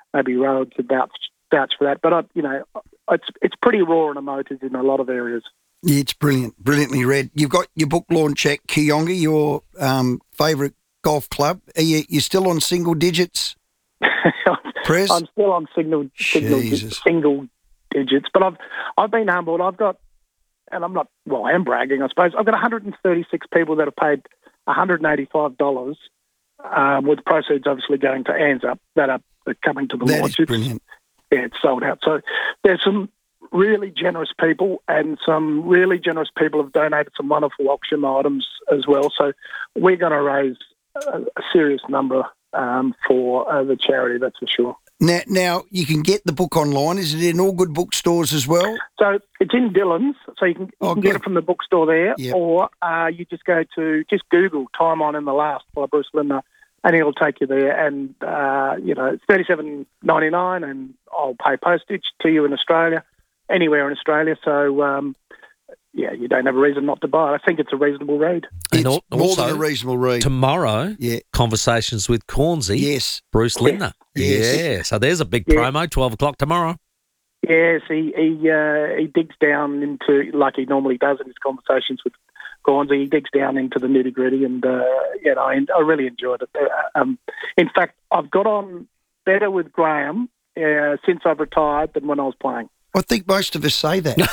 vouch for that. But it's pretty raw and emotive in a lot of areas. Yeah, it's brilliantly read. You've got your book launch at Kooyonga, your favourite golf club. Are you still on single digits, Prez? I'm still on single digits, but I've been humbled. I've got, and I'm not, well, I am bragging, I suppose. I've got 136 people that have paid $185, with proceeds obviously going to ANZUP that are coming to the launch. That is brilliant. Yeah, it's sold out. So there's some really generous people, and some really generous people have donated some wonderful auction items as well. So we're going to raise a serious number for the charity, that's for sure. Now, you can get the book online. Is it in all good bookstores as well? So it's in Dillon's, so you can get it from the bookstore there, or you just just Google Time On in the Last by Bruce Lindner, and it'll take you there. And, it's $37.99, and I'll pay postage to you in Australia, anywhere in Australia. So, you don't have a reason not to buy it. I think it's a reasonable read. And it's more than a reasonable read. Tomorrow, Conversations with Cornsey. Yes. Bruce Lindner. Yes. Yeah, so there's a big promo, 12 o'clock tomorrow. Yes, he digs down into, like he normally does in his Conversations with Cornsey, he digs down into the nitty-gritty, and, I really enjoyed it. In fact, I've got on better with Graham since I've retired than when I was playing. I think most of us say that.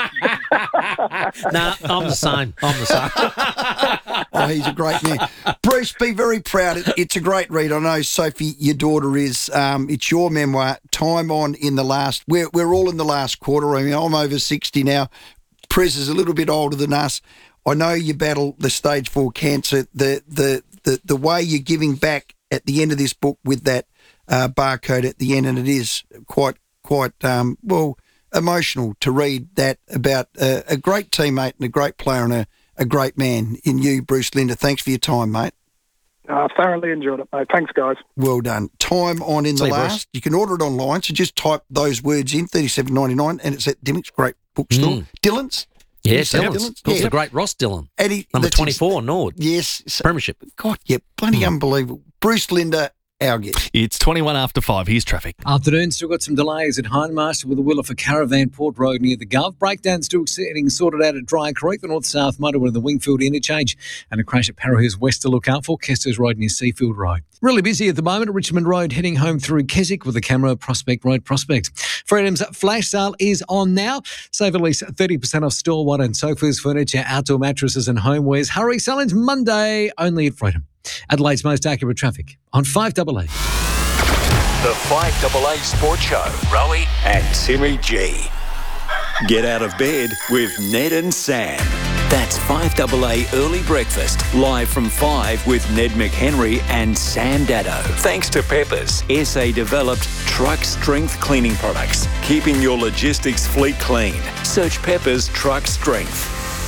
No, I'm the same. Oh, he's a great man. Bruce, be very proud. It's a great read. I know, Sophie, your daughter is. It's your memoir, Time On in the Last. We're all in the last quarter. I mean, I'm over 60 now. Prez is a little bit older than us. I know you battle the stage 4 cancer. The way you're giving back at the end of this book with that barcode at the end, and it is quite emotional to read that about a great teammate and a great player and a great man in you, Bruce Lindner. Thanks for your time, mate. I thoroughly enjoyed it, mate. Thanks, guys. Well done. Time On in the Last. You can order it online, so just type those words in, $37.99, and it's at Dimmock's great bookstore. Dillon's? Yeah, Dillon's. The great Ross Dillon. Number 24, Nord. Yes. Premiership. God, bloody unbelievable. Bruce Lindner, our guest. It's 21 after 5. Here's traffic. Afternoon, still got some delays at Hindmarsh with a Willa for Caravan Port Road near the Gov. Breakdown still getting sorted out at Dry Creek, the north-south motorway of the Wingfield interchange, and a crash at Parahurst West to look out for, Kester's Road near Seafield Road. Really busy at the moment at Richmond Road, heading home through Keswick with the camera Prospect Road Prospect. Freedom's flash sale is on now. Save at least 30% off store-wide and sofas, furniture, outdoor mattresses and homewares. Hurry, selling's Monday, only at Freedom. Adelaide's most accurate traffic on 5AA. The 5AA Sports Show. Rowie and Timmy G. Get out of bed with Ned and Sam. That's 5AA Early Breakfast, live from 5 with Ned McHenry and Sam Daddo. Thanks to Peppers, SA-developed truck strength cleaning products, keeping your logistics fleet clean. Search Peppers Truck Strength.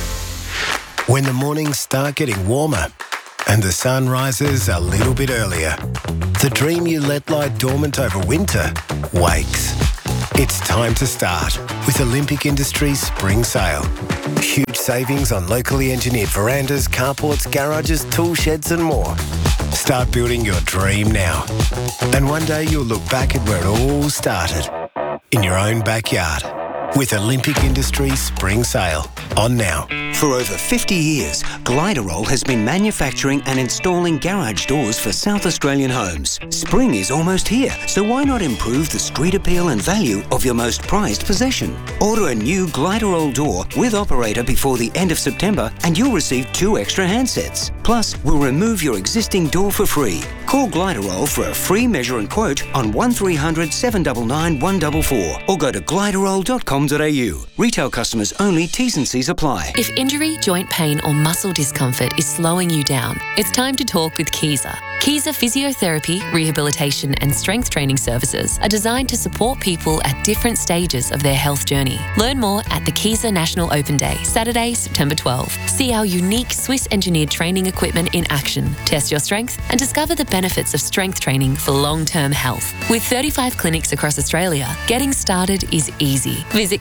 When the mornings start getting warmer and the sun rises a little bit earlier, the dream you let lie dormant over winter wakes. It's time to start with Olympic Industries Spring Sale. Huge savings on locally engineered verandas, carports, garages, tool sheds and more. Start building your dream now. And one day you'll look back at where it all started, in your own backyard. With Olympic Industries Spring Sale on now. For over 50 years, Gliderol has been manufacturing and installing garage doors for South Australian homes. Spring is almost here, so why not improve the street appeal and value of your most prized possession? Order a new Gliderol door with operator before the end of September and you'll receive 2 extra handsets. Plus, we'll remove your existing door for free. Call Gliderol for a free measure and quote on 1300 799 144 or go to gliderol.com.au. Retail customers only, T's and C's apply. If injury, joint pain or muscle discomfort is slowing you down, it's time to talk with Kiesa. Kiesa Physiotherapy, Rehabilitation and Strength Training Services are designed to support people at different stages of their health journey. Learn more at the Kiesa National Open Day, Saturday, September 12. See our unique Swiss-engineered training equipment in action, test your strength and discover the benefits of strength training for long-term health. With 35 clinics across Australia, getting started is easy. Visit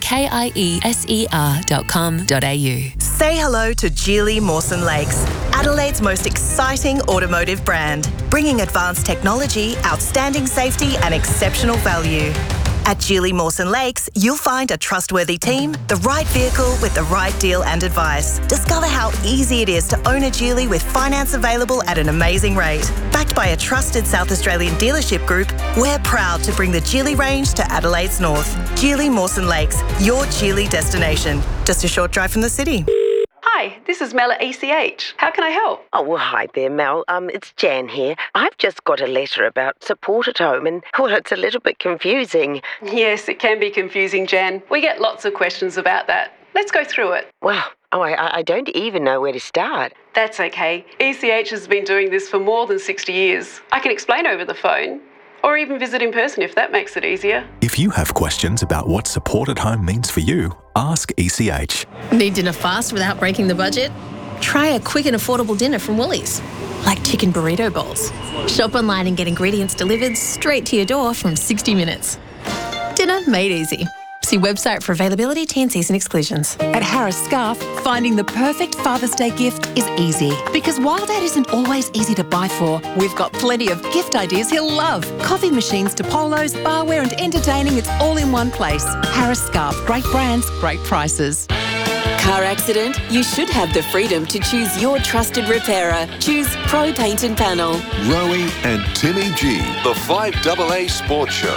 kieser.com.au. Say hello to Geely Mawson Lakes, Adelaide's most exciting automotive brand, bringing advanced technology, outstanding safety and exceptional value. At Geely Mawson Lakes, you'll find a trustworthy team, the right vehicle with the right deal and advice. Discover how easy it is to own a Geely with finance available at an amazing rate. Backed by a trusted South Australian dealership group, we're proud to bring the Geely range to Adelaide's north. Geely Mawson Lakes, your Geely destination. Just a short drive from the city. Hi, this is Mel at ECH. How can I help? Oh, well, hi there, Mel. It's Jan here. I've just got a letter about support at home and, well, it's a little bit confusing. Yes, it can be confusing, Jan. We get lots of questions about that. Let's go through it. Well, I don't even know where to start. That's okay. ECH has been doing this for more than 60 years. I can explain over the phone. Or even visit in person if that makes it easier. If you have questions about what support at home means for you, ask ECH. Need dinner fast without breaking the budget? Try a quick and affordable dinner from Woolies, like chicken burrito bowls. Shop online and get ingredients delivered straight to your door from 60 minutes. Dinner made easy. See website for availability, T&Cs and exclusions. At Harris Scarf, finding the perfect Father's Day gift is easy. Because while Dad isn't always easy to buy for, we've got plenty of gift ideas he'll love. Coffee machines to polos, barware and entertaining, it's all in one place. Harris Scarf, great brands, great prices. Car accident? You should have the freedom to choose your trusted repairer. Choose Pro Paint and Panel. Rowie and Timmy G, the 5AA Sports Show.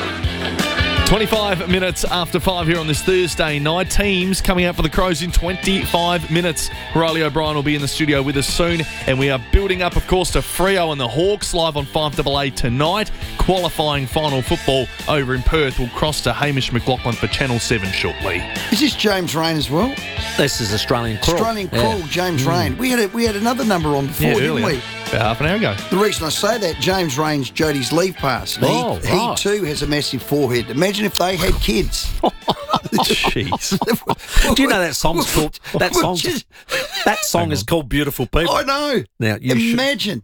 25 minutes after 5 here on this Thursday night. Teams coming out for the Crows in 25 minutes. Riley O'Brien will be in the studio with us soon. And we are building up, of course, to Freo and the Hawks live on 5AA tonight. Qualifying final football over in Perth will cross to Hamish McLaughlin for Channel 7 shortly. Is this James Rain as well? This is Australian Crawl. Australian Crawl, James Rain. We had another number on before, didn't we? About half an hour ago. The reason I say that, James Rain's Jodie's leave pass. He too has a massive forehead. Imagine if they had kids. Jeez. Do you know that song's called that song is called Beautiful People? I know. Now imagine.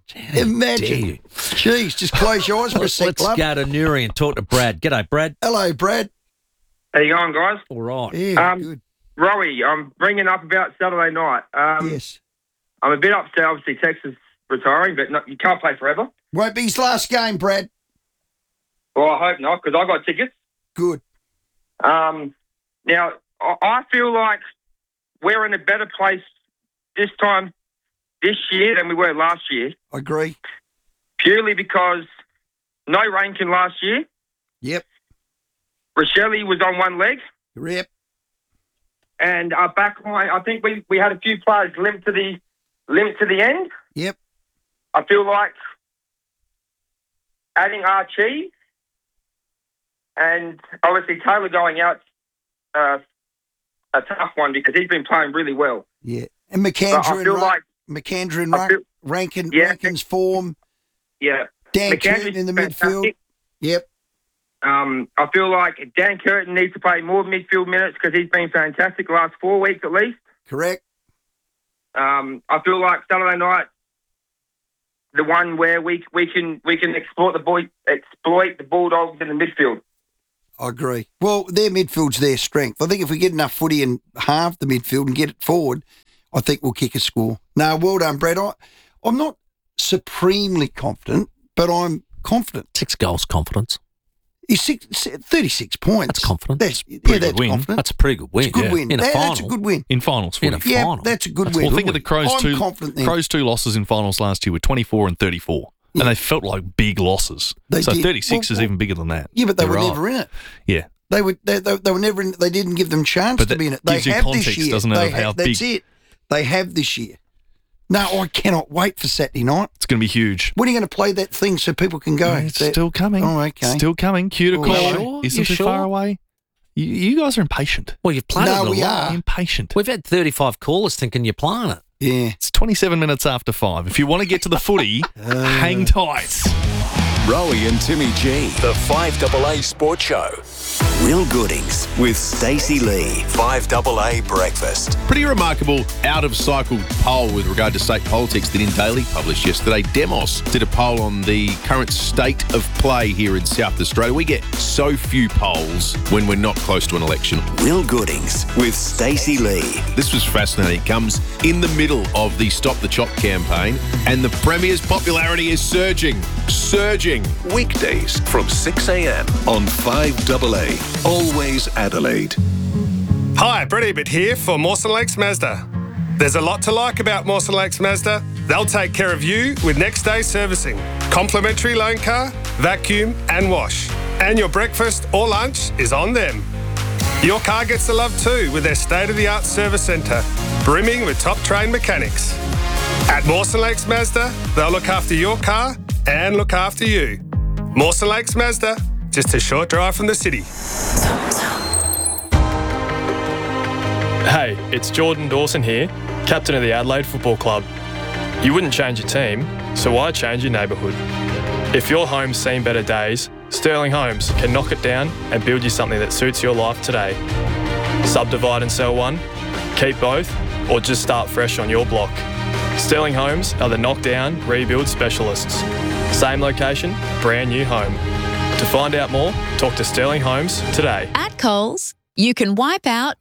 Jeez, just close your eyes for a sec. Let's go to Newry and talk to Brad. G'day, Brad. Hello, Brad. How you going, guys? All right. Yeah, good. Rowie, I'm bringing up about Saturday night. Yes. I'm a bit upset, obviously, Texas retiring, but you can't play forever. Won't be his last game, Brad. Well, I hope not, because I got tickets. Good. Now, I feel like we're in a better place this time this year than we were last year. I agree. Purely because no Rainkin last year. Yep. Rochelle was on one leg. Yep. And our back line, I think we had a few players limp to the end. Yep. I feel like adding Archie and obviously Taylor going out a tough one because he's been playing really well. Yeah. And McAndrew and Rankin's form. Yeah. Dan Curtin in the midfield. Yep. I feel like Dan Curtin needs to play more midfield minutes because he's been fantastic the last 4 weeks at least. Correct. I feel like Saturday night, the one where we can exploit the Bulldogs in the midfield. I agree. Well, their midfield's their strength. I think if we get enough footy in half the midfield and get it forward, I think we'll kick a score. No, well done, Brad. I'm not supremely confident, but I'm confident. 6 goals confidence. He's 36 points. That's confident. That's good win. confident. That's a pretty good win. It's a good win. In a final. That's a good win. In finals. In a final. That's a good win. Well, think of the Crows' I'm confident then. Crows' 2 losses in finals last year were 24 and 34. And they felt like big losses. They so did. 36 is even bigger than that. Yeah, but they were You're never in it. Yeah. They were never in it. They didn't give them chance But to be in it. that They gives you have context, this year. doesn't it, of how That's big- it. They have this year. No, I cannot wait for Saturday night. It's going to be huge. When are you going to play that thing so people can go? It's still coming. Oh, okay. Still coming. Cuticolo isn't too far away. You guys are impatient. Well, you've played it a we lot. are. Impatient. We've had 35 callers thinking you're playing it. Yeah. It's 27 minutes after 5. If you want to get to the footy, hang tight. Rowie and Timmy G, the 5AA Sports Show. Real Goodings with Stacey Lee, 5AA Breakfast. Pretty remarkable out-of-cycle poll with regard to state politics that In Daily published yesterday. Demos did a poll on the current state of play here in South Australia. We get so few polls when we're not close to an election. Real Goodings with Stacey Lee. This was fascinating. It comes in the middle of the Stop the Chop campaign, and the Premier's popularity is surging. Weekdays from 6 a.m. on 5AA. Always Adelaide. Hi, Brett Ebert here for Mawson Lakes Mazda. There's a lot to like about Mawson Lakes Mazda. They'll take care of you with next day servicing, complimentary loan car, vacuum and wash. And your breakfast or lunch is on them. Your car gets the love too with their state-of-the-art service centre, brimming with top-trained mechanics. At Mawson Lakes Mazda, they'll look after your car and look after you. Mawson Lakes Mazda, just a short drive from the city. Hey, it's Jordan Dawson here, captain of the Adelaide Football Club. You wouldn't change your team, so why change your neighbourhood? If your home's seen better days, Sterling Homes can knock it down and build you something that suits your life today. Subdivide and sell one, keep both, or just start fresh on your block. Sterling Homes are the knockdown, rebuild specialists. Same location, brand new home. To find out more, talk to Sterling Homes today. At Coles, you can wipe out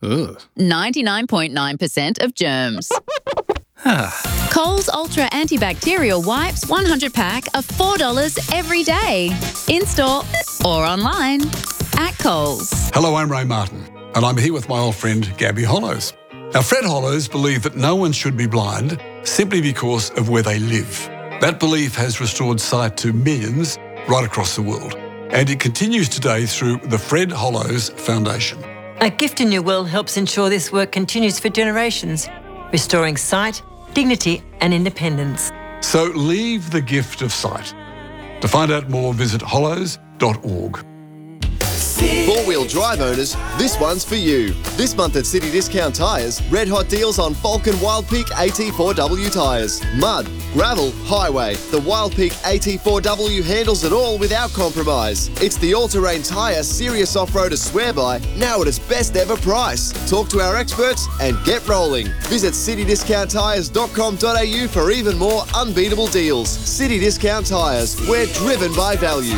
99.9% of germs. Coles Ultra Antibacterial Wipes 100 pack are $4 every day. In-store or online at Coles. Hello, I'm Ray Martin, and I'm here with my old friend Gabby Hollows. Now, Fred Hollows believed that no one should be blind simply because of where they live. That belief has restored sight to millions right across the world, and it continues today through the Fred Hollows Foundation. A Gift in Your Will helps ensure this work continues for generations, restoring sight, dignity and independence. So leave the gift of sight. To find out more, visit hollows.org. Four-wheel drive owners, this one's for you. This month at City Discount Tyres, red hot deals on Falcon Wild Peak AT4W tyres. Mud, gravel, highway. The Wild Peak AT4W handles it all without compromise. It's the all-terrain tyre serious off-roaders swear by, now at its best ever price. Talk to our experts and get rolling. Visit citydiscounttyres.com.au for even more unbeatable deals. City Discount Tyres, we're driven by value.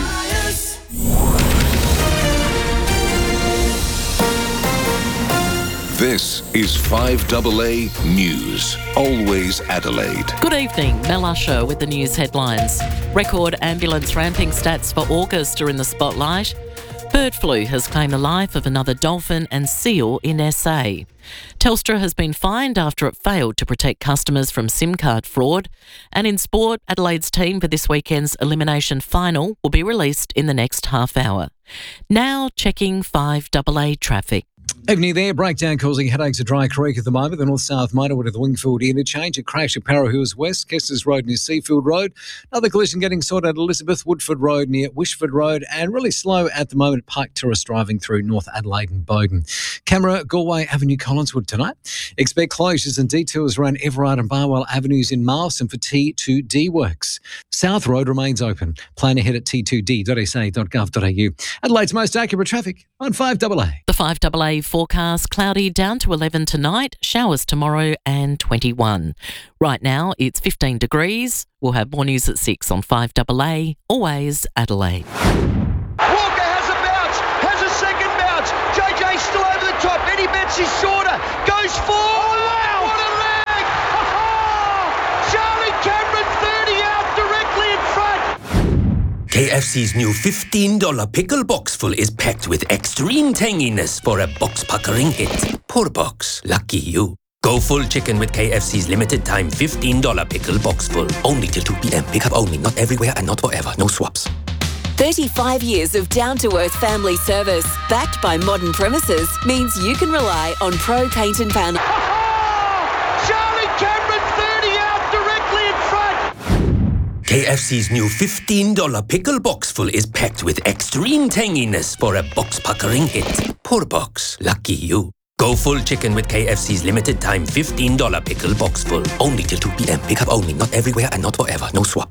This is 5AA News. Always Adelaide. Good evening, Mel Usher with the news headlines. Record ambulance ramping stats for August are in the spotlight. Bird flu has claimed the life of another dolphin and seal in SA. Telstra has been fined after it failed to protect customers from SIM card fraud. And in sport, Adelaide's team for this weekend's elimination final will be released in the next half hour. Now checking 5AA traffic. Evening there. Breakdown causing headaches at Dry Creek at the moment. The north-south motorway to the Wingfield interchange. A crash at Parra Hills West. Kesters Road near Seafield Road. Another collision getting sorted at Elizabeth Woodford Road near Wishford Road. And really slow at the moment at Pike Tourist driving through North Adelaide and Bowden. Camera, Galway Avenue, Collinswood tonight. Expect closures and detours around Everard and Barwell Avenues in Marsden for T2D works. South Road remains open. Plan ahead at t2d.sa.gov.au. Adelaide's most accurate traffic on 5AA. The 5AA forecast, cloudy down to 11 tonight, showers tomorrow and 21. Right now it's 15 degrees. We'll have more news at 6 on 5AA, always Adelaide. Walker has a bounce, has a second bounce. JJ still over the top. Eddie Betts is shorter, goes forward. Oh, wow. What a leg! Charlie Cameron 30 out directly in front. KFC's new $15 pickle box full is packed with extreme tanginess for a box-puckering hit. Poor box, lucky you. Go full chicken with KFC's limited time $15 pickle box full. Only till 2 p.m. Pick up only, not everywhere and not forever. No swaps. 35 years of down-to-earth family service, backed by Modern Premises, means you can rely on Pro Paint and Panel. Charlie Cameron 30 out directly in front. KFC's new $15 pickle box full is packed with extreme tanginess for a box-puckering hit. Poor box, lucky you. Go full chicken with KFC's limited time $15 pickle box full. Only till 2 p.m. Pick up only, not everywhere and not forever. No swaps.